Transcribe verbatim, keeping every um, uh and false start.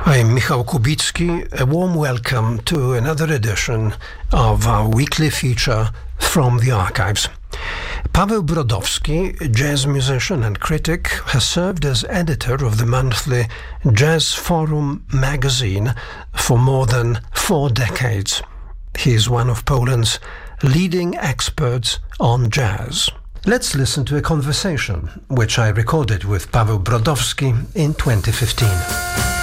I'm Michał Kubicki. A warm welcome to another edition of our weekly feature From the Archives. Paweł Brodowski, jazz musician and critic, has served as editor of the monthly Jazz Forum magazine for more than four decades. He is one of Poland's leading experts on jazz. Let's listen to a conversation which I recorded with Paweł Brodowski in twenty fifteen.